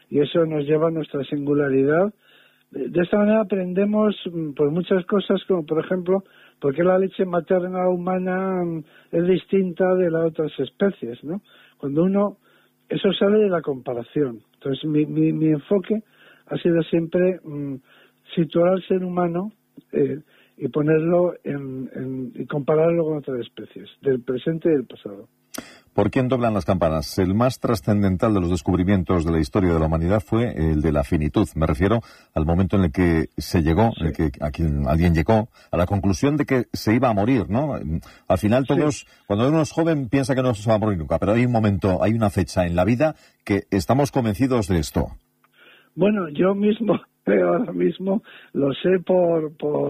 y eso nos lleva a nuestra singularidad. De esta manera aprendemos por muchas cosas, como por ejemplo, por qué la leche materna humana es distinta de las otras especies, ¿no? Eso sale de la comparación. Entonces mi enfoque ha sido siempre situar al ser humano y ponerlo y compararlo con otras especies, del presente y del pasado. ¿Por quién doblan las campanas? El más trascendental de los descubrimientos de la historia de la humanidad fue el de la finitud. Me refiero al momento en el que se llegó, en el que alguien llegó a la conclusión de que se iba a morir, ¿no? Al final todos, cuando uno es joven, piensa que no se va a morir nunca, pero hay un momento, hay una fecha en la vida que estamos convencidos de esto. Bueno, yo mismo, ahora mismo, lo sé por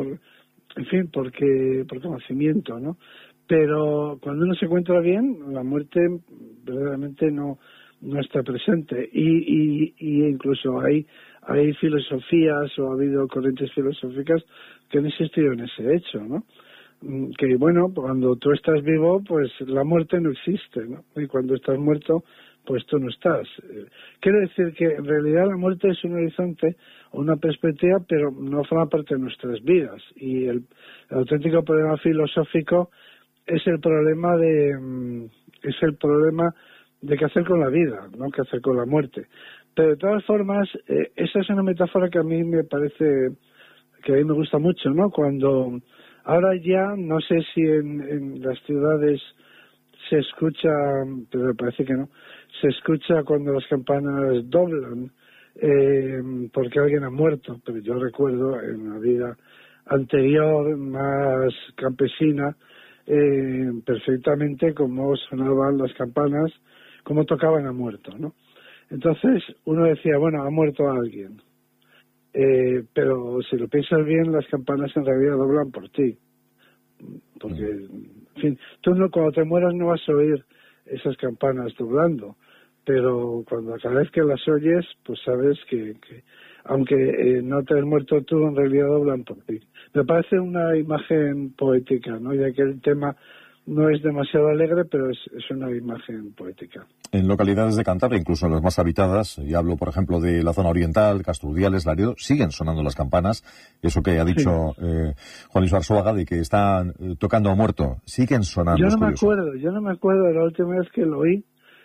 conocimiento, ¿no? Pero cuando uno se encuentra bien, la muerte verdaderamente no está presente. Y incluso hay filosofías o ha habido corrientes filosóficas que han insistido en ese hecho, ¿no? Que bueno, cuando tú estás vivo, pues la muerte no existe, ¿no? Y cuando estás muerto, pues tú no estás. Quiero decir que en realidad la muerte es un horizonte o una perspectiva, pero no forma parte de nuestras vidas. Y el auténtico problema filosófico es el problema de qué hacer con la vida, no qué hacer con la muerte. Pero de todas formas, esa es una metáfora que a mí me parece, que a mí me gusta mucho, ¿no? Cuando ahora ya, no sé si en las ciudades se escucha, pero me parece que no, se escucha cuando las campanas doblan porque alguien ha muerto, pero yo recuerdo en una vida anterior, más campesina, perfectamente cómo sonaban las campanas, cómo tocaban a muerto, ¿no? Entonces uno decía, bueno, ha muerto alguien, pero si lo piensas bien, las campanas en realidad doblan por ti, porque, en fin, cuando te mueras no vas a oír esas campanas doblando, pero cada vez que las oyes, pues sabes que aunque no te has muerto tú, en realidad doblan por ti. Me parece una imagen poética, ¿no? Ya que el tema no es demasiado alegre, pero es una imagen poética. En localidades de Cantabria, incluso en las más habitadas, y hablo, por ejemplo, de la zona oriental, Castrudiales, Laredo, siguen sonando las campanas. Eso que ha dicho Juan Luis Arzuaga, de que están tocando a muerto, siguen sonando. Yo no me acuerdo de la última vez que lo oí.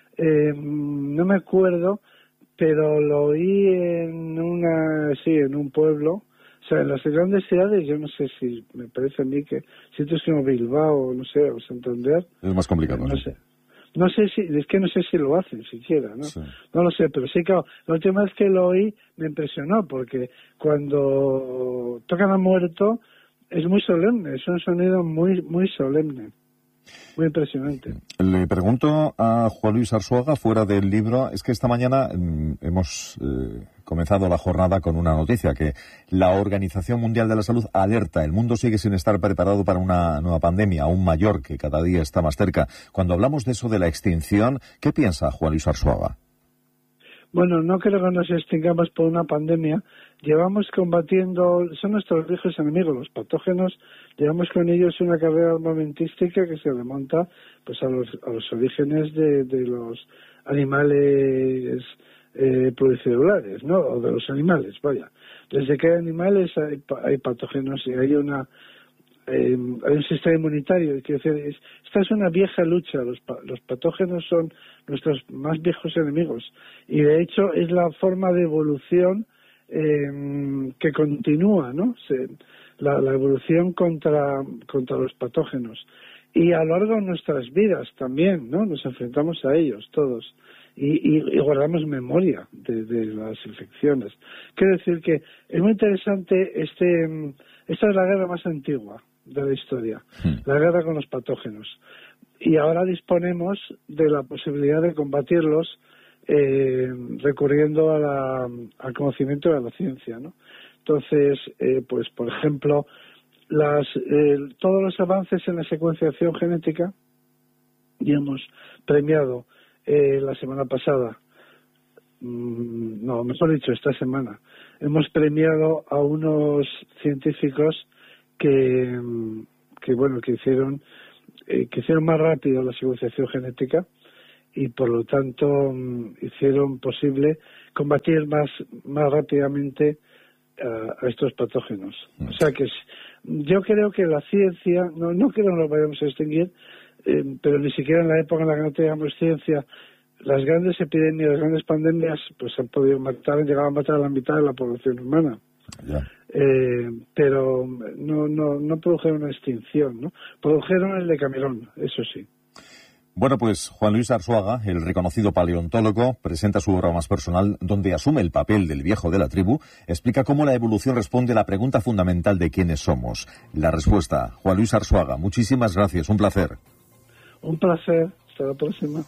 No me acuerdo, pero lo oí en un pueblo. O sea, en las grandes ciudades, yo no sé si, me parece a mí que sitios como Bilbao, no sé, o Santander. Es más complicado. No sé. No sé si lo hacen siquiera, ¿no? Sí. No lo sé, pero sí, claro, la última vez que lo oí me impresionó, porque cuando tocan a muerto es muy solemne, es un sonido muy, muy solemne. Muy impresionante. Le pregunto a Juan Luis Arzuaga, fuera del libro, es que esta mañana hemos comenzado la jornada con una noticia, que la Organización Mundial de la Salud alerta, el mundo sigue sin estar preparado para una nueva pandemia, aún mayor, que cada día está más cerca. Cuando hablamos de eso de la extinción, ¿qué piensa Juan Luis Arzuaga? Bueno, no creo que nos extingamos por una pandemia. Llevamos combatiendo, son nuestros viejos enemigos, los patógenos. Llevamos con ellos una carrera armamentística que se remonta pues a los orígenes de los animales pluricelulares, ¿no? O de los animales, vaya. Desde que hay animales hay patógenos y hay un sistema inmunitario. Quiero decir, esta es una vieja lucha. Los patógenos son nuestros más viejos enemigos y de hecho es la forma de evolución que continúa, ¿no? La evolución contra los patógenos, y a lo largo de nuestras vidas también, ¿no? Nos enfrentamos a ellos todos y guardamos memoria de las infecciones. Quiero decir que es muy interesante. Esta es la guerra más antigua de la historia, la guerra con los patógenos, y ahora disponemos de la posibilidad de combatirlos recurriendo al conocimiento de la ciencia, ¿no? Entonces, pues por ejemplo, todos los avances en la secuenciación genética, ya hemos premiado la semana pasada, no, mejor dicho, esta semana, hemos premiado a unos científicos que hicieron más rápido la secuenciación genética, y por lo tanto hicieron posible combatir más rápidamente a estos patógenos. O sea que yo creo que la ciencia, no creo que nos vayamos a extinguir, pero ni siquiera en la época en la que no teníamos ciencia, las grandes epidemias, las grandes pandemias, pues han podido han llegado a matar a la mitad de la población humana. Yeah. Pero no produjeron una extinción, ¿no? Produjeron el Decamerón, eso sí. Bueno, pues Juan Luis Arzuaga, el reconocido paleontólogo, presenta su obra más personal, donde asume el papel del viejo de la tribu, explica cómo la evolución responde a la pregunta fundamental de quiénes somos. La respuesta, Juan Luis Arzuaga, muchísimas gracias, un placer. Un placer, hasta la próxima.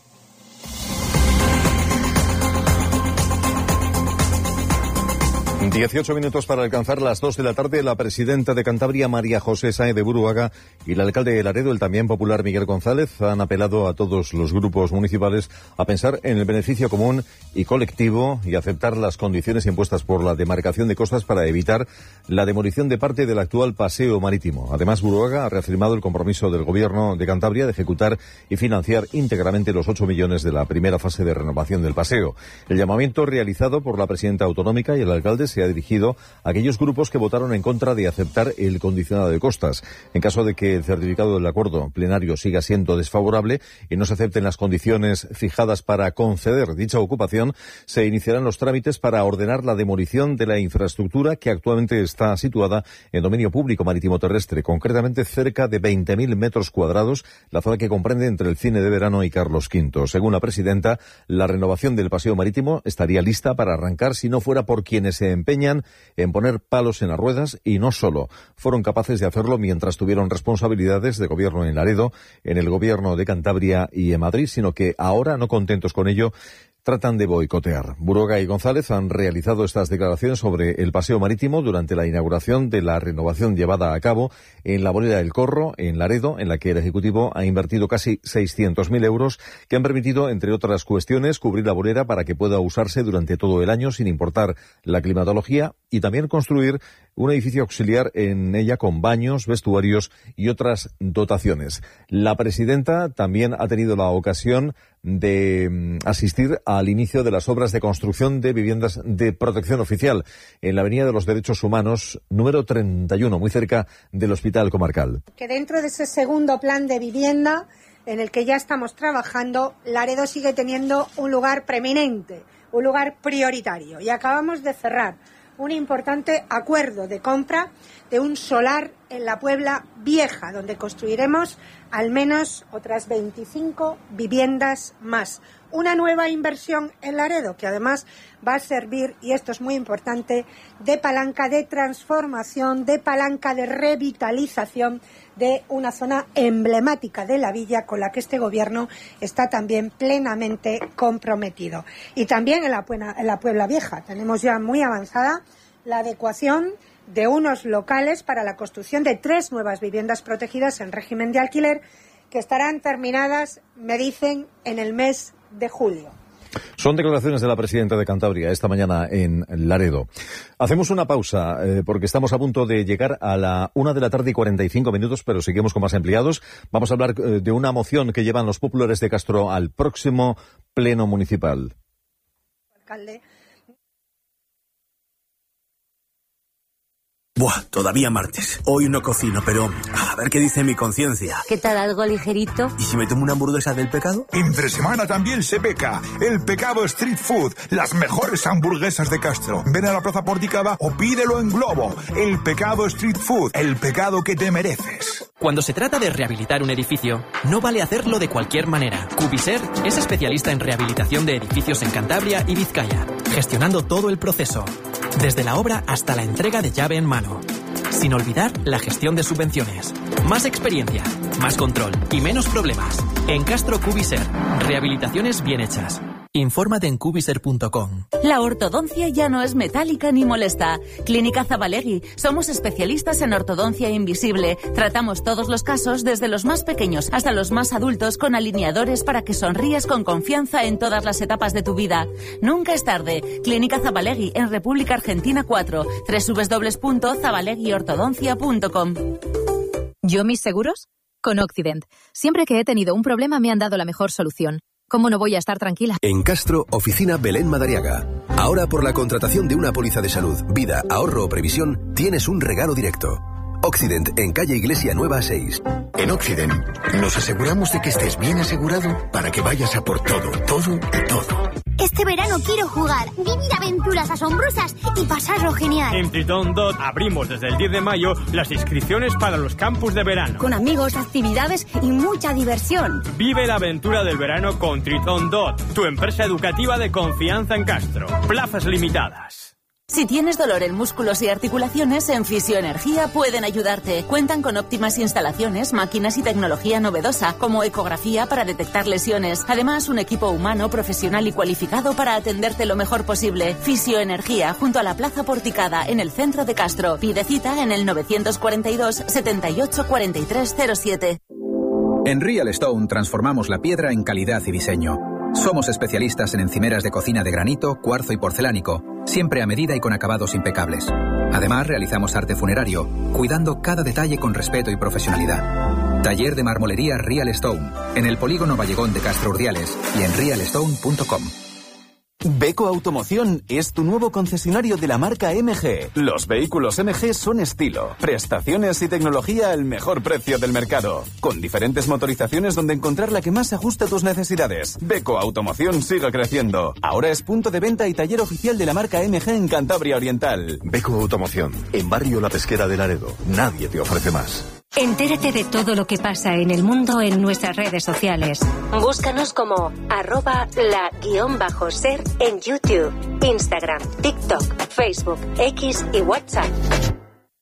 Dieciocho minutos para alcanzar las 2 de la tarde. La presidenta de Cantabria, María José Sáenz de Buruaga, y el alcalde de Laredo, el también popular Miguel González, han apelado a todos los grupos municipales a pensar en el beneficio común y colectivo y aceptar las condiciones impuestas por la demarcación de costas para evitar la demolición de parte del actual paseo marítimo. Además, Buruaga ha reafirmado el compromiso del Gobierno de Cantabria de ejecutar y financiar íntegramente los 8 millones de la primera fase de renovación del paseo. El llamamiento realizado por la presidenta autonómica y el alcalde se ha dirigido a aquellos grupos que votaron en contra de aceptar el condicionado de costas. En caso de que el certificado del acuerdo plenario siga siendo desfavorable y no se acepten las condiciones fijadas para conceder dicha ocupación, se iniciarán los trámites para ordenar la demolición de la infraestructura que actualmente está situada en dominio público marítimo terrestre, concretamente cerca de 20.000 metros cuadrados, la zona que comprende entre el Cine de Verano y Carlos V. Según la presidenta, la renovación del paseo marítimo estaría lista para arrancar si no fuera por quienes se empeñan en poner palos en las ruedas, y no solo. Fueron capaces de hacerlo mientras tuvieron responsabilidades de gobierno en Laredo, en el gobierno de Cantabria y en Madrid, sino que ahora, no contentos con ello, tratan de boicotear. Buruaga y González han realizado estas declaraciones sobre el paseo marítimo durante la inauguración de la renovación llevada a cabo en la bolera del Corro, en Laredo, en la que el Ejecutivo ha invertido casi 600.000 euros que han permitido, entre otras cuestiones, cubrir la bolera para que pueda usarse durante todo el año sin importar la climatología, y también construir un edificio auxiliar en ella con baños, vestuarios y otras dotaciones. La presidenta también ha tenido la ocasión de asistir al inicio de las obras de construcción de viviendas de protección oficial en la Avenida de los Derechos Humanos, número 31, muy cerca del Hospital Comarcal. Que dentro de ese segundo plan de vivienda en el que ya estamos trabajando, Laredo sigue teniendo un lugar preeminente, un lugar prioritario. Y acabamos de cerrar un importante acuerdo de compra de un solar en la Puebla Vieja, donde construiremos al menos otras 25 viviendas más. Una nueva inversión en Laredo que además va a servir, y esto es muy importante, de palanca de transformación, de palanca de revitalización de una zona emblemática de la villa con la que este gobierno está también plenamente comprometido. Y también en la Puebla Vieja tenemos ya muy avanzada la adecuación de unos locales para la construcción de 3 nuevas viviendas protegidas en régimen de alquiler que estarán terminadas, me dicen, en el mes de julio. Son declaraciones de la presidenta de Cantabria esta mañana en Laredo. Hacemos una pausa porque estamos a punto de llegar a la 1:45 p.m, pero seguimos con más empleados. Vamos a hablar de una moción que llevan los populares de Castro al próximo pleno municipal. Alcalde. Buah, todavía martes. Hoy no cocino, pero a ver qué dice mi conciencia. ¿Qué tal, algo ligerito? ¿Y si me tomo una hamburguesa del pecado? Entre semana también se peca. El Pecado Street Food. Las mejores hamburguesas de Castro. Ven a la Plaza Porticada o pídelo en Globo. El Pecado Street Food. El pecado que te mereces. Cuando se trata de rehabilitar un edificio, no vale hacerlo de cualquier manera. Cubiser es especialista en rehabilitación de edificios en Cantabria y Vizcaya, gestionando todo el proceso, desde la obra hasta la entrega de llave en mano. Sin olvidar la gestión de subvenciones. Más experiencia, más control y menos problemas. En Castro Cubiser, rehabilitaciones bien hechas. Infórmate en cubiser.com. La ortodoncia ya no es metálica ni molesta. Clínica Zabalegui. Somos especialistas en ortodoncia invisible. Tratamos todos los casos, desde los más pequeños hasta los más adultos, con alineadores para que sonrías con confianza en todas las etapas de tu vida. Nunca es tarde. Clínica Zabalegui en República Argentina 4. www.zabaleguiortodoncia.com. ¿Yo mis seguros? Con Occident. Siempre que he tenido un problema me han dado la mejor solución. ¿cómo no voy a estar tranquila? En Castro, Oficina Belén Madariaga. Ahora, por la contratación de una póliza de salud, vida, ahorro o previsión, tienes un regalo directo. Occident, en calle Iglesia Nueva 6. En Occident nos aseguramos de que estés bien asegurado para que vayas a por todo, todo y todo. Este verano quiero jugar, vivir aventuras asombrosas y pasarlo genial. En Triton Dot abrimos desde el 10 de mayo las inscripciones para los campus de verano. Con amigos, actividades y mucha diversión. Vive la aventura del verano con Triton Dot, tu empresa educativa de confianza en Castro. Plazas limitadas. Si tienes dolor en músculos y articulaciones, en Fisioenergía pueden ayudarte. Cuentan con óptimas instalaciones, máquinas y tecnología novedosa, como ecografía para detectar lesiones. Además, un equipo humano, profesional y cualificado para atenderte lo mejor posible. Fisioenergía, junto a la Plaza Porticada, en el centro de Castro. Pide cita en el 942 78 43 07. En Real Stone transformamos la piedra en calidad y diseño. Somos especialistas en encimeras de cocina de granito, cuarzo y porcelánico, siempre a medida y con acabados impecables. Además, realizamos arte funerario, cuidando cada detalle con respeto y profesionalidad. Taller de marmolería Real Stone, en el polígono Vallegón de Castro Urdiales y en realstone.com. Beko Automoción es tu nuevo concesionario de la marca MG. Los vehículos MG son estilo, prestaciones y tecnología al mejor precio del mercado. Con diferentes motorizaciones donde encontrar la que más se ajuste a tus necesidades. Beko Automoción sigue creciendo. Ahora es punto de venta y taller oficial de la marca MG en Cantabria Oriental. Beko Automoción, en Barrio La Pesquera de Laredo. Nadie te ofrece más. Entérate de todo lo que pasa en el mundo en nuestras redes sociales. Búscanos como @la_ser en YouTube, Instagram, TikTok, Facebook, X y WhatsApp.